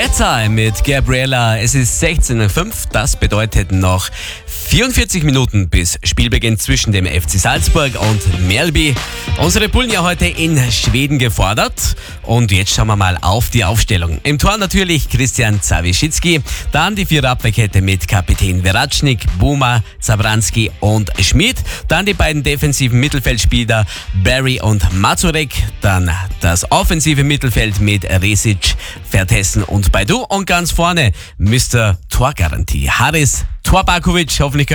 Better mit Gabriella. Es ist 16:05 Uhr. Das bedeutet noch 44 Minuten bis Spielbeginn zwischen dem FC Salzburg und Mjällby. Unsere Bullen ja heute in Schweden gefordert. Und jetzt schauen wir mal auf die Aufstellung. Im Tor natürlich Christian Zawischicki. Dann die Viererabwehrkette mit Kapitän Veracnik, Buma, Zabranski und Schmid. Dann die beiden defensiven Mittelfeldspieler Barry und Mazurek. Dann das offensive Mittelfeld mit Resic, Vertessen und Baidu. Und ganz vorne Mr. Torgarantie Haris Torbakovic. Hoffentlich